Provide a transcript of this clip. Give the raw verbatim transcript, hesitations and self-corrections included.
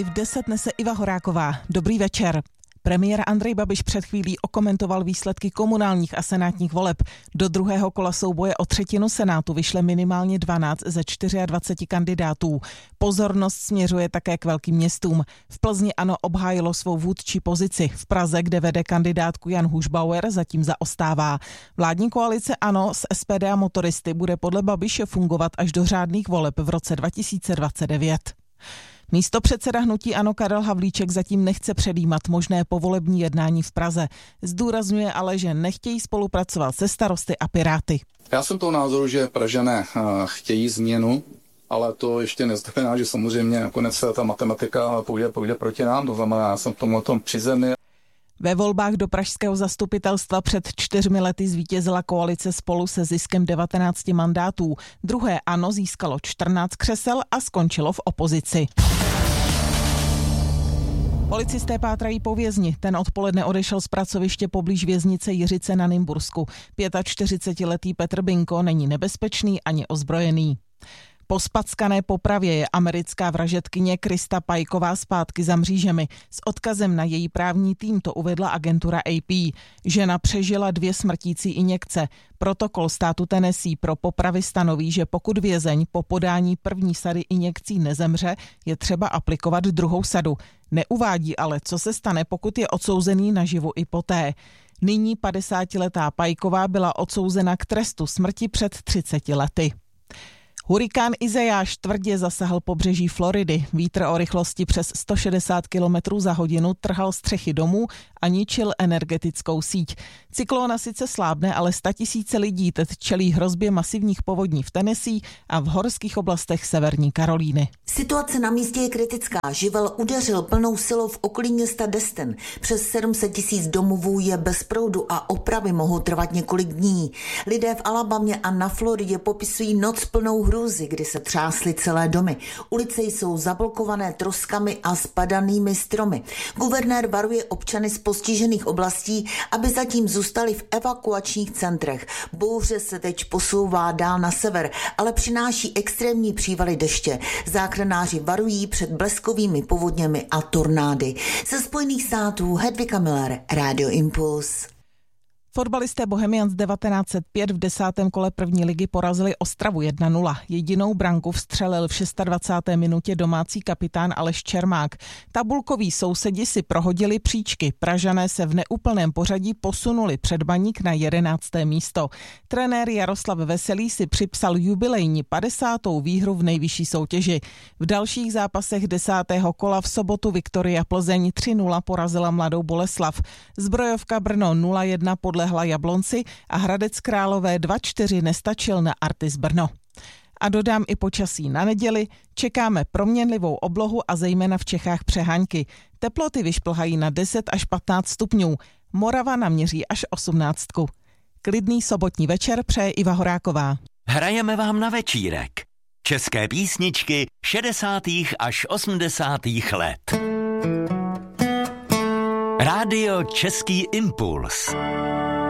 v deset nese Iva Horáková. Dobrý večer. Premiér Andrej Babiš před chvílí okomentoval výsledky komunálních a senátních voleb. Do druhého kola souboje o třetinu senátu vyšle minimálně dvanáct ze dvaceti čtyř kandidátů. Pozornost směřuje také k velkým městům. V Plzni ANO obhájilo svou vůdčí pozici. V Praze, kde vede kandidátku Jan Hušbauer, zatím zaostává. Vládní koalice ANO s S P D a motoristy bude podle Babiše fungovat až do řádných voleb v roce dva tisíce dvacet devět. Místopředseda hnutí ANO Karel Havlíček zatím nechce předjímat možné povolební jednání v Praze. Zdůrazňuje ale, že nechtějí spolupracovat se starosty a Piráty. Já jsem toho názoru, že Pražané chtějí změnu, ale to ještě neznamená, že samozřejmě nakonec ta matematika půjde, půjde proti nám, to znamená, já jsem v tomhle tom při zemi. Ve volbách do pražského zastupitelstva před čtyřmi lety zvítězila koalice Spolu se ziskem devatenácti mandátů. Druhé ANO získalo čtrnáct křesel a skončilo v opozici. Policisté pátrají po vězni. Ten odpoledne odešel z pracoviště poblíž věznice Jiřice na Nymbursku. čtyřicetiletý Petr Binko není nebezpečný ani ozbrojený. Po spackané popravě je americká vražedkyně Krista Pajková zpátky za mřížemi. S odkazem na její právní tým to uvedla agentura A P. Žena přežila dvě smrtící injekce. Protokol státu Tennessee pro popravy stanoví, že pokud vězeň po podání první sady injekcí nezemře, je třeba aplikovat druhou sadu. Neuvádí ale, co se stane, pokud je odsouzený naživu i poté. Nyní padesátiletá Pajková byla odsouzena k trestu smrti před třiceti lety. Hurikán Izajáš tvrdě zasahl pobřeží Floridy. Vítr o rychlosti přes sto šedesát kilometrů za hodinu trhal střechy domů a ničil energetickou síť. Cyklóna sice slábne, ale statisíce lidí teď čelí hrozbě masivních povodní v Tennessee a v horských oblastech severní Karolíny. Situace na místě je kritická. Živel udeřil plnou silou v okolí města Destin. Přes sedm set tisíc domovů je bez proudu a opravy mohou trvat několik dní. Lidé v Alabamě a na Floridě popisují noc plnou hrůzy, kdy se třásly celé domy. Ulice jsou zablokované troskami a spadanými stromy. Guvernér varuje občany z postižených oblastí, aby zatím zůstali v evakuačních centrech. Bouře se teď posouvá dál na sever, ale přináší extrémní přívaly deště. Záchranáři varují před bleskovými povodněmi a tornády. Ze Spojených států Hedvika Miller, Radio Impuls. Fotbalisté Bohemians devatenáct set pět v desátém kole první ligy porazili Ostravu jedna nula. Jedinou branku vstřelil v dvacáté šesté minutě domácí kapitán Aleš Čermák. Tabulkoví sousedi si prohodili příčky. Pražané se v neúplném pořadí posunuli před Baník na jedenácté místo. Trenér Jaroslav Veselý si připsal jubilejní padesátou výhru v nejvyšší soutěži. V dalších zápasech desátého kola v sobotu Viktoria Plzeň tři nula porazila Mladou Boleslav. Zbrojovka Brno nula jedna podle Hla Jablonci a Hradec Králové dva čtyři nestačil na Artis Brno. A dodám i počasí na neděli. Čekáme proměnlivou oblohu a zejména v Čechách přehánky. Teploty vyšplhají na deset až patnáct stupňů. Morava naměří až osmnáctku. Klidný sobotní večer přeje Iva Horáková. Hrajeme vám na večírek. České písničky šedesátých až osmdesátých let. Rádio Český impuls.